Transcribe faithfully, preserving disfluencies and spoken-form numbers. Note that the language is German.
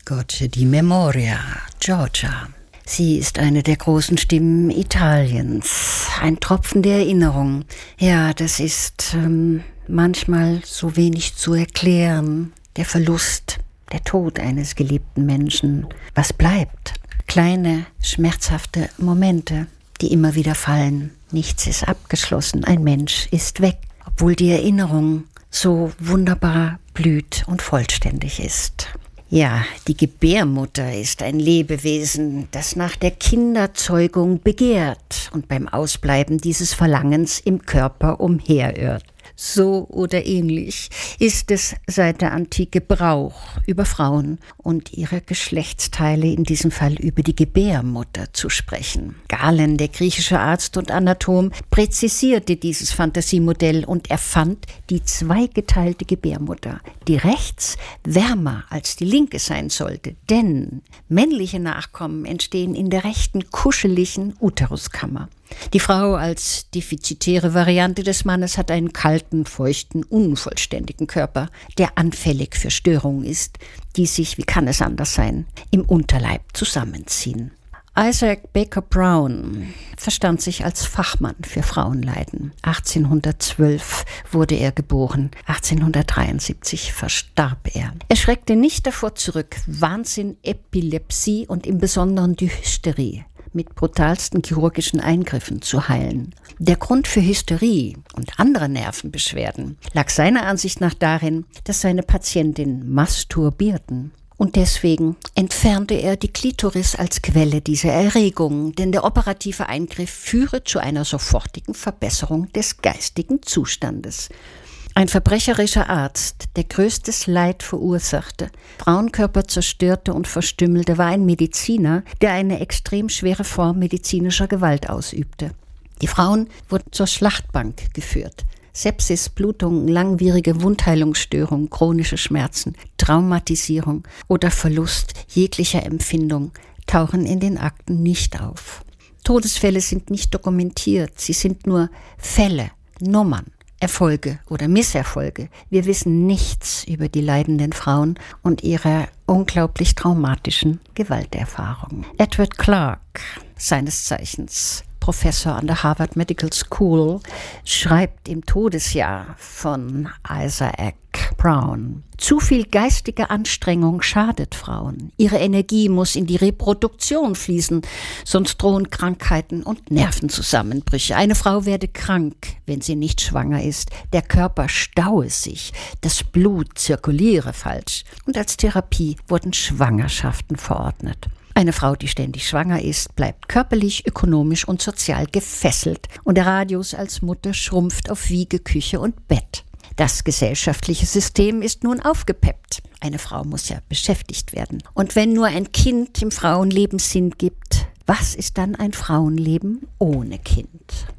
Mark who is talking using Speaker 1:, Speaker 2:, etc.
Speaker 1: Gocce di Memoria, Giorgia. Sie ist eine der großen Stimmen Italiens. Ein Tropfen der Erinnerung. Ja, das ist ähm, manchmal so wenig zu erklären. Der Verlust, der Tod eines geliebten Menschen. Was bleibt? Kleine, schmerzhafte Momente, die immer wieder fallen. Nichts ist abgeschlossen. Ein Mensch ist weg, obwohl die Erinnerung so wunderbar blüht und vollständig ist. Ja, die Gebärmutter ist ein Lebewesen, das nach der Kinderzeugung begehrt und beim Ausbleiben dieses Verlangens im Körper umherirrt. So oder ähnlich ist es seit der Antike Brauch, über Frauen und ihre Geschlechtsteile, in diesem Fall über die Gebärmutter, zu sprechen. Galen, der griechische Arzt und Anatom, präzisierte dieses Fantasiemodell und erfand die zweigeteilte Gebärmutter, die rechts wärmer als die linke sein sollte, denn männliche Nachkommen entstehen in der rechten kuscheligen Uteruskammer. Die Frau als defizitäre Variante des Mannes hat einen kalten, feuchten, unvollständigen Körper, der anfällig für Störungen ist, die sich, wie kann es anders sein, im Unterleib zusammenziehen. Isaac Baker Brown verstand sich als Fachmann für Frauenleiden. achtzehnhundertzwölf wurde er geboren, achtzehnhundertdreiundsiebzig verstarb er. Er schreckte nicht davor zurück, Wahnsinn, Epilepsie und im Besonderen die Hysterie mit brutalsten chirurgischen Eingriffen zu heilen. Der Grund für Hysterie und andere Nervenbeschwerden lag seiner Ansicht nach darin, dass seine Patientinnen masturbierten. Und deswegen entfernte er die Klitoris als Quelle dieser Erregung, denn der operative Eingriff führe zu einer sofortigen Verbesserung des geistigen Zustandes. Ein verbrecherischer Arzt, der größtes Leid verursachte, Frauenkörper zerstörte und verstümmelte, war ein Mediziner, der eine extrem schwere Form medizinischer Gewalt ausübte. Die Frauen wurden zur Schlachtbank geführt. Sepsis, Blutungen, langwierige Wundheilungsstörungen, chronische Schmerzen, Traumatisierung oder Verlust jeglicher Empfindung tauchen in den Akten nicht auf. Todesfälle sind nicht dokumentiert, sie sind nur Fälle, Nummern. Erfolge oder Misserfolge. Wir wissen nichts über die leidenden Frauen und ihre unglaublich traumatischen Gewalterfahrungen. Edward Clarke, seines Zeichens Professor an der Harvard Medical School, schreibt im Todesjahr von Isaac Brown: Zu viel geistige Anstrengung schadet Frauen. Ihre Energie muss in die Reproduktion fließen, sonst drohen Krankheiten und Nervenzusammenbrüche. Eine Frau werde krank, wenn sie nicht schwanger ist. Der Körper staue sich, das Blut zirkuliere falsch. Und als Therapie wurden Schwangerschaften verordnet. Eine Frau, die ständig schwanger ist, bleibt körperlich, ökonomisch und sozial gefesselt und der Radius als Mutter schrumpft auf Wiege, Küche und Bett. Das gesellschaftliche System ist nun aufgepeppt. Eine Frau muss ja beschäftigt werden. Und wenn nur ein Kind im Frauenleben Sinn gibt, was ist dann ein Frauenleben ohne Kind?